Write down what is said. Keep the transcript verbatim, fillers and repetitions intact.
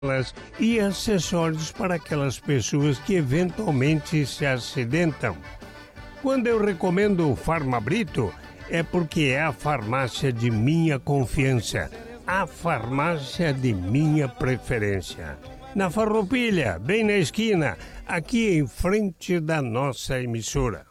e acessórios para aquelas pessoas que eventualmente se acidentam. Quando eu recomendo o Farmabrito, é porque é a farmácia de minha confiança, a farmácia de minha preferência. Na Farroupilha, bem na esquina, aqui em frente da nossa emissora.